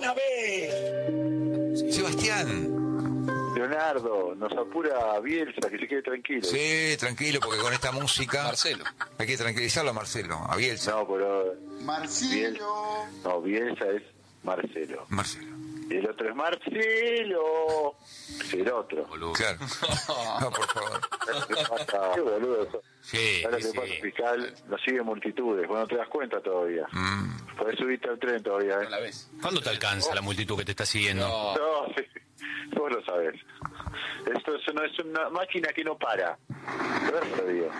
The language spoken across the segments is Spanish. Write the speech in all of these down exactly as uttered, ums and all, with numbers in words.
una vez. Sebastián. Leonardo, nos apura Bielsa, que se quede tranquilo. Sí, tranquilo, porque con esta música... Marcelo. Hay que tranquilizarlo a Marcelo, a Bielsa. No, pero... Marcelo. Biel... No, Bielsa es Marcelo. Marcelo. Y el otro es Marcelo. Es el otro. Boludo. Claro. No, por favor. ¿Qué pasa? Qué boludo. Sí, Ahora sí, que pasa, sí. fiscal, nos sigue multitudes. Vos no te das cuenta todavía. Mm. Podés subirte al tren todavía, No la ¿eh? ves. ¿Cuándo te alcanza la multitud que te está siguiendo? No. No, sí. Vos lo sabés. Esto es- no es una máquina que no para. Por eso lo digo.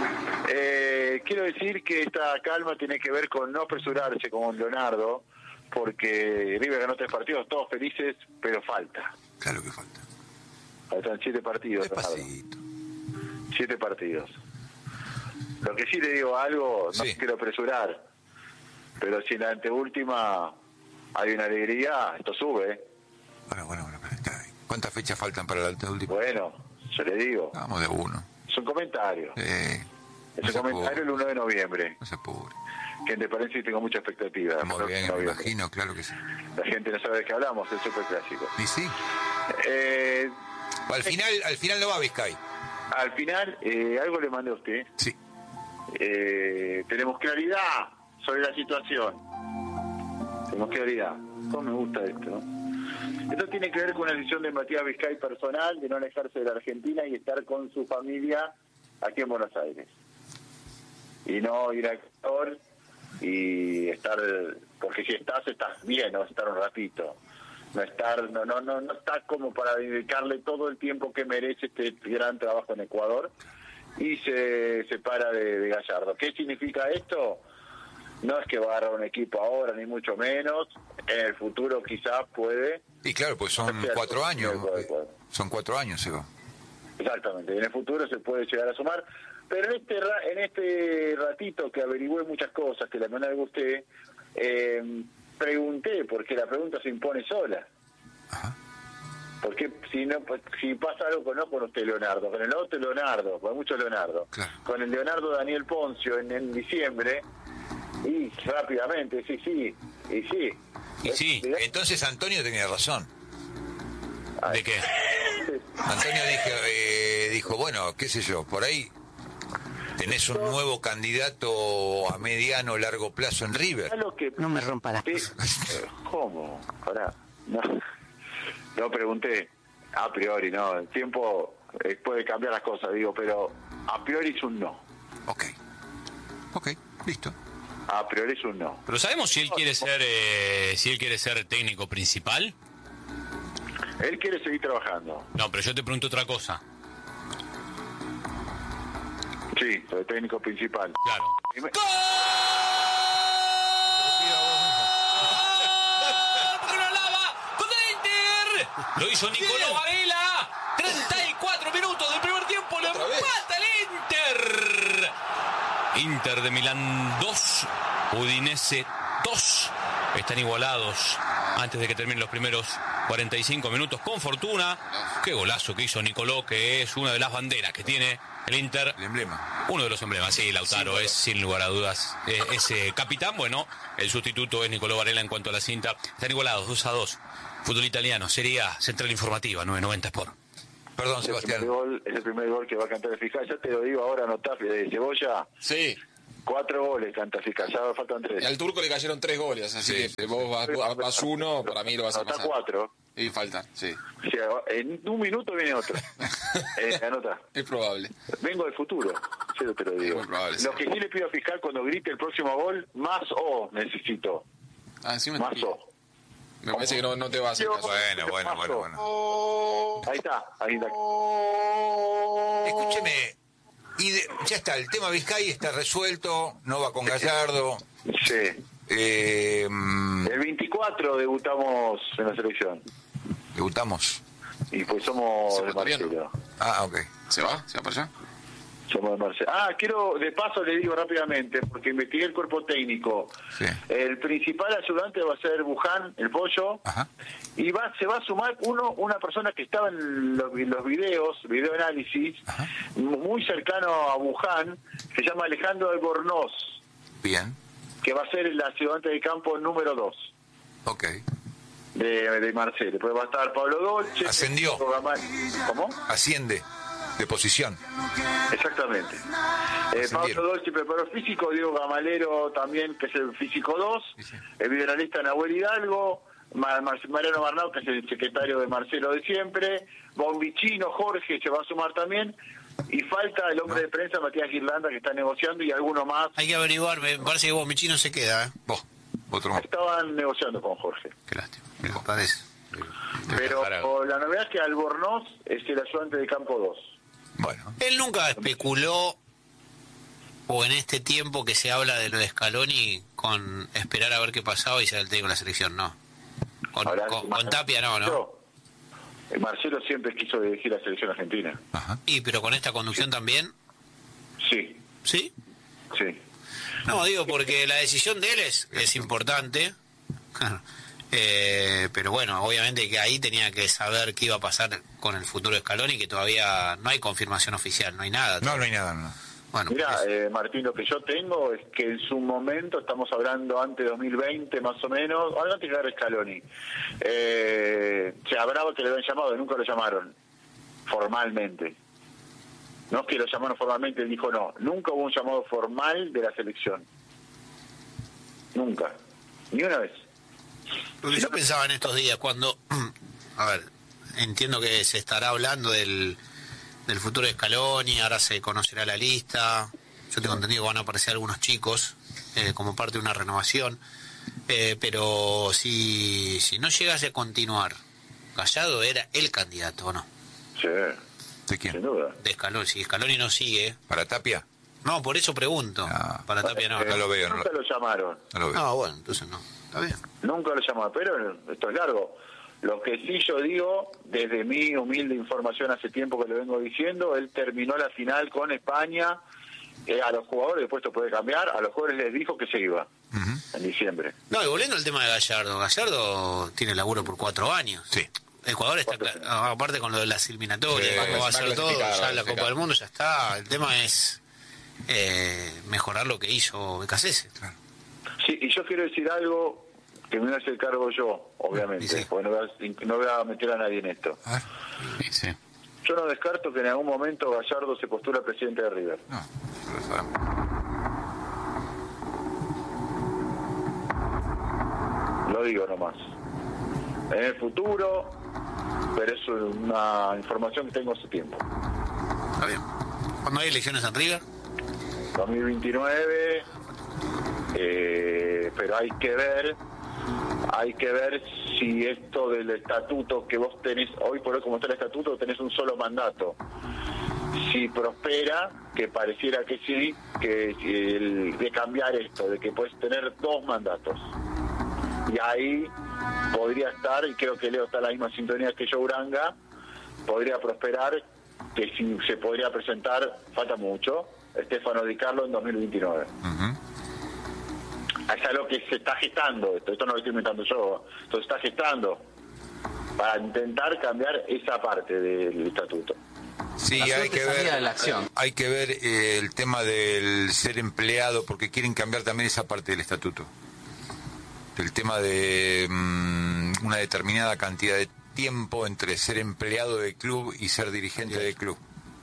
Eh, quiero decir que esta calma tiene que ver con no apresurarse como Leonardo, porque River ganó tres partidos, todos felices, pero falta. Claro que falta. Faltan siete partidos. Leonardo. Despacito. Siete partidos. Lo que sí le digo algo, no Sí. quiero apresurar, pero si en la anteúltima hay una alegría, esto sube. Bueno, bueno, bueno. Está bien. ¿Cuántas fechas faltan para la última? Bueno, yo le digo, Vamos de uno. es un comentario. Eh, Es no un se comentario apure. el uno de noviembre, No se apure. que te parece y tengo mucha expectativa. Muy El bien, me noviembre. imagino, claro que sí. La gente no sabe de qué hablamos, es súper clásico. ¿Y sí? Eh, Al final, al final no va Vizcay. al final, eh, algo le mandé a usted. Sí. Eh, tenemos claridad sobre la situación. Tenemos claridad. ¿Cómo me gusta esto? ¿no? Esto tiene que ver con una decisión de Matías Vizcay personal de no alejarse de la Argentina y estar con su familia aquí en Buenos Aires. Y no ir a Ecuador y estar, porque si estás, estás bien, no vas a estar un ratito. No estar, no, no, no, no estás como para dedicarle todo el tiempo que merece este gran trabajo en Ecuador y se separa de, de Gallardo. ¿Qué significa esto? No es que va a agarrar un equipo ahora, ni mucho menos. En el futuro quizás puede. Y claro, pues son Cierto, cuatro años. cierto, de acuerdo. Son cuatro años, Seba. Exactamente, en el futuro se puede llegar a sumar. Pero en este ra- en este ratito que averigüé muchas cosas, que la menor de usted, eh, pregunté, porque la pregunta se impone sola. Ajá. Porque si no pues, si pasa algo con, no con usted, Leonardo, con el otro Leonardo, con mucho Leonardo, Claro. con el Leonardo Daniel Poncio en, en diciembre, y rápidamente, sí, sí, y sí. Y sí, Es- Entonces Antonio tenía razón. ¿de qué? Antonio dijo, eh, dijo, bueno, qué sé yo, por ahí tenés un nuevo candidato a mediano o largo plazo en River. ¿Sabes lo que No me rompa las Eh, cosas. ¿Cómo? Pará. No, no pregunté. A priori, no. El tiempo eh, puede cambiar las cosas, digo, pero a priori es un no. Ok. Ok, listo. A priori es un no. Pero sabemos si él quiere ser, eh, si él quiere ser técnico principal. Él quiere seguir trabajando. No, pero yo te pregunto otra cosa. Sí, soy técnico principal. Claro. Y me- Lo hizo Nicolò Varela. treinta y cuatro minutos del primer tiempo. Lo Otra vez. empata el Inter. Inter de Milán dos. Udinese dos. Están igualados antes de que terminen los primeros cuarenta y cinco minutos. Con fortuna. Qué golazo que hizo Nicolò, que es una de las banderas que tiene el Inter. El emblema. Uno de los emblemas, sí, Lautaro es sin lugar a dudas eh, ese capitán. Bueno, el sustituto es Nicolò Varela en cuanto a la cinta. Están igualados, dos a dos. Fútbol italiano, Serie A, Central Informativa, nueve noventa Sport. Perdón, Es el, primer Sebastián. gol, es el primer gol que va a cantar el fiscal. Ya te lo digo ahora, anotá, de Cebolla. Sí. Cuatro goles canta el fiscal, ya faltan Y tres. al turco le cayeron tres goles, así Sí. que vos vas, vas uno, para mí lo vas a Anotá pasar. cuatro. Y faltan, sí. O sea, en un minuto viene otro. Eh, anota. Es probable. Vengo del futuro, yo te lo digo. muy probable, sí. Lo que sí le pido al fiscal cuando grite el próximo gol, más O necesito. Ah, encima Más te- O. Me parece que no, no te va a hacer caso. Bueno, bueno, bueno, bueno. Ahí está, ahí está. Escúcheme, y de- ya está, el tema Vizcay está resuelto, no va con Gallardo. Sí. Eh, mm, El veinticuatro debutamos en la selección. debutamos. Y pues somos ¿Es de ecuatoriano? Marcelo. Ah, ok. ¿Se va? ¿Se va para allá? Somos de Marcelo. Ah, quiero, de paso le digo rápidamente, porque investigué el cuerpo técnico. Sí. El principal ayudante va a ser Buján, el pollo. Ajá. Y va, se va a sumar uno, una persona que estaba en los, en los videos, videoanálisis, Ajá. muy cercano a Buján, se llama Alejandro Albornoz, Bien. que va a ser el ayudante de campo número dos. Ok. de, de Marcelo. Después va a estar Pablo Dolce. Ascendió. ¿Cómo? Asciende de posición. Exactamente. Eh, Pablo Dolce, preparó físico, Diego Gamalero también, que es el físico dos, sí, sí. El videoanalista Nahuel Hidalgo, Mar Mar Mariano Barnau, que es el secretario de Marcelo de siempre, Bombichino, Jorge se va a sumar también, y falta el hombre no. de prensa Matías Girlanda, que está negociando, y alguno más. Hay que averiguar, me parece que Bombichino se queda, ¿eh? Vos, otro más. Estaban negociando con Jorge. Qué lástima. Me parece. Pero la novedad es que Albornoz es el ayudante de campo dos. Bueno. Él nunca especuló, o en este tiempo que se habla de lo de Scaloni, con esperar a ver qué pasaba y ser el técnico de la selección, no. Con, Ahora, con, con Tapia no, ¿no? Marcelo siempre quiso dirigir la selección argentina. Ajá. ¿Y pero con esta conducción sí. también? Sí. ¿Sí? Sí. No, digo, porque la decisión de él es, es importante. Eh, pero bueno, obviamente que ahí tenía que saber qué iba a pasar con el futuro de Scaloni, que todavía no hay confirmación oficial, no hay nada. No, no hay nada, no. Bueno, Mira, pues, eh, Martín, lo que yo tengo es que en su momento, estamos hablando antes de dos mil veinte más o menos, antes de llegar a Scaloni, eh, se hablaba que le habían llamado y nunca lo llamaron formalmente. No es que lo llamaron formalmente, él dijo no, nunca hubo un llamado formal de la selección. Nunca, ni una vez. Lo que yo pensaba en estos días, cuando, a ver, entiendo que se estará hablando del, del futuro de Scaloni, ahora se conocerá la lista, yo tengo entendido que van a aparecer algunos chicos eh, como parte de una renovación, eh, pero si, si no llegase a continuar, Gallardo era el candidato, ¿o no? Sí. ¿De quién? Sin duda. De Scaloni, si Scaloni no sigue. ¿Para Tapia? No, por eso pregunto. No. Para Tapia no. Eh, no lo veo. Nunca no lo llamaron. No lo veo. No, bueno, entonces no. Está bien. Nunca lo llamaron, pero esto es largo. Lo que sí yo digo, desde mi humilde información hace tiempo que lo vengo diciendo, él terminó la final con España, eh, a los jugadores, después esto puede cambiar, a los jugadores les dijo que se iba uh-huh. en diciembre. No, y volviendo al tema de Gallardo, Gallardo tiene laburo por cuatro años. Sí. El jugador está claro, aparte con lo de las eliminatorias, sí, cómo va a ser todo, ya la Copa del Mundo ya está, el tema es eh, mejorar lo que hizo Becasese. Claro. Sí, y yo quiero decir algo que me voy a hacer cargo yo, obviamente, sí. porque no voy, a, no voy a meter a nadie en esto. Ah, sí. Yo no descarto que en algún momento Gallardo se postula presidente de River. No, lo sabemos. Lo digo nomás. En el futuro, pero es una información que tengo hace tiempo. Está bien. ¿Cuándo hay elecciones en River? dos mil veintinueve, eh, pero hay que ver, hay que ver si esto del estatuto que vos tenés, hoy por hoy como está el estatuto, tenés un solo mandato. Si prospera, que pareciera que sí, que el, de cambiar esto, de que puedes tener dos mandatos. Y ahí podría estar, y creo que Leo está en la misma sintonía que yo, Uranga, podría prosperar, que si se podría presentar, falta mucho, Stefano Di Carlo en dos mil veintinueve. Uh-huh. Es algo que se está gestando, esto, esto no lo estoy inventando yo, esto se está gestando para intentar cambiar esa parte del estatuto. Sí, hay que, ver, hay que ver eh, el tema del ser empleado, porque quieren cambiar también esa parte del estatuto. El tema de um, una determinada cantidad de tiempo entre ser empleado del club y ser dirigente del club.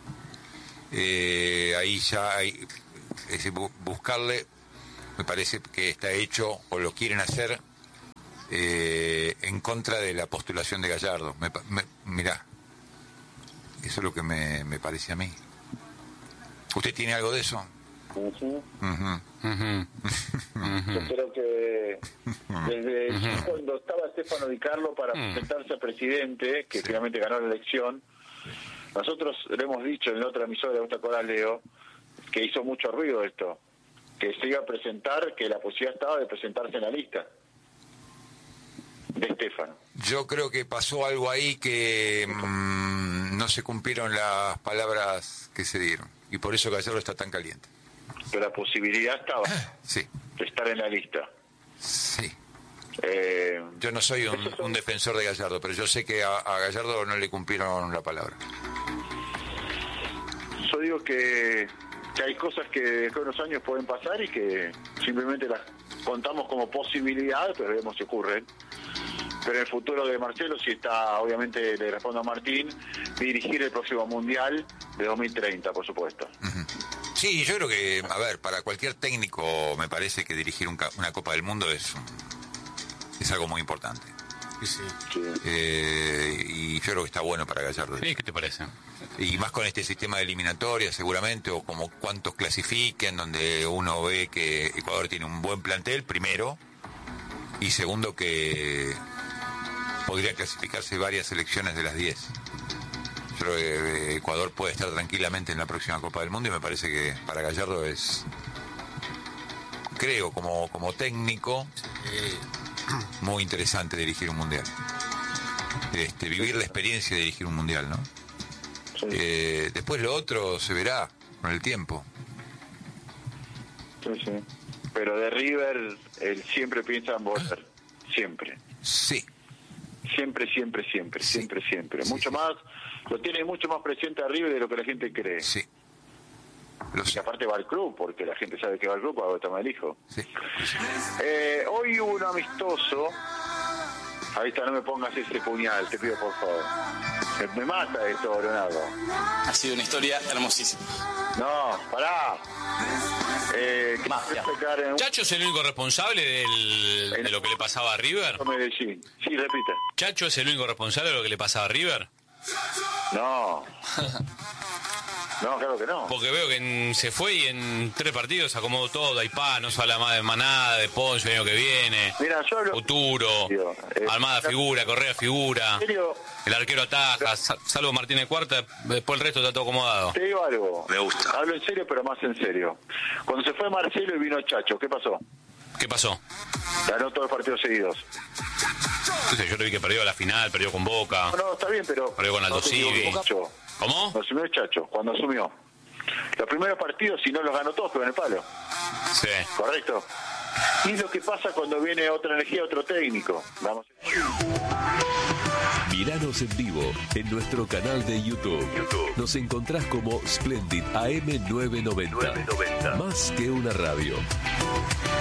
Eh, ahí ya hay es decir, buscarle, me parece que está hecho o lo quieren hacer eh, en contra de la postulación de Gallardo. Me, me, mirá, eso es lo que me, me parece a mí. ¿Usted tiene algo de eso? Uh-huh. Uh-huh. Uh-huh. Yo creo que desde uh-huh. cuando estaba Stefano Di Carlo para uh-huh. presentarse a presidente, que sí. finalmente ganó la elección, nosotros le hemos dicho en otra emisora, ¿te acordás, Leo?, que hizo mucho ruido esto, que se iba a presentar, que la posibilidad estaba de presentarse en la lista de Stefano. Yo creo que pasó algo ahí que mmm, no se cumplieron las palabras que se dieron, y por eso Gallardo está tan caliente. Pero la posibilidad estaba sí. de estar en la lista. Sí. Eh, yo no soy un, son... un defensor de Gallardo, pero yo sé que a, a Gallardo no le cumplieron la palabra. Yo digo que, que hay cosas que después de unos años pueden pasar y que simplemente las contamos como posibilidad, pero vemos si ocurren. pero en el futuro de Marcelo sí está, obviamente le respondo a Martín, dirigir el próximo Mundial de dos mil treinta, por supuesto. Uh-huh. Sí, yo creo que, a ver, para cualquier técnico me parece que dirigir un, una Copa del Mundo es, es algo muy importante. Sí, sí. Sí. Eh, y yo creo que está bueno para Gallardo. Sí, ¿qué te parece? Y más con este sistema de eliminatoria seguramente, o como cuántos clasifiquen, donde uno ve que Ecuador tiene un buen plantel, primero, y segundo que podría clasificarse varias selecciones de las diez. Yo creo que Ecuador puede estar tranquilamente en la próxima Copa del Mundo y me parece que para Gallardo es, creo, como, como técnico, muy interesante dirigir un mundial. Este, vivir la experiencia de dirigir un mundial, ¿no? Sí. Eh, después lo otro se verá con el tiempo. Sí, sí. Pero de River, él siempre piensa en volver. Siempre. Sí. Siempre, siempre, siempre, Sí. siempre, siempre. Sí, mucho sí. más, lo tiene mucho más presente a River de lo que la gente cree. Sí. Lo Y sé. aparte va al club, porque la gente sabe que va al club, ahora toma el hijo. Sí. Eh, hoy hubo un amistoso. Ahí está, no me pongas ese puñal, te pido por favor. Me, me mata esto, Leonardo. Ha sido una historia hermosísima. No, pará. Eh, ¿qué Magia. te sacar en ¿Chacho es el único responsable del- de lo que le pasaba a River? Medellín? Sí, repite. ¿Chacho es el único responsable de lo que le pasaba a River? No. No, claro que no. Porque veo que en- se fue y en tres partidos se acomodó todo. Aipá, no se habla más de Manada, de Ponce, el año que viene. Mira, yo hablo... Futuro, Eh, Almada figura, Correa figura, En serio, el arquero ataja, sa- salvo Martínez Cuarta, después el resto está todo acomodado. te digo algo. Me gusta. Hablo en serio, pero más en serio. Cuando se fue Marcelo y vino Chacho, ¿qué pasó? ¿Qué pasó? Ganó todos los partidos seguidos. Entonces, yo lo vi que perdió la final, perdió con Boca. No, no, está bien, pero... Perdió con Aldo no te Civi. equivoques, Chacho. ¿Cómo? Cuando asumió Chacho, cuando asumió. Los primeros partidos, si no los ganó todos, pero en el palo. Sí. ¿Correcto? Y es lo que pasa cuando viene otra energía, otro técnico. Vamos. Miranos en vivo en nuestro canal de YouTube. Nos encontrás como Splendid A M nueve noventa. Más que una radio.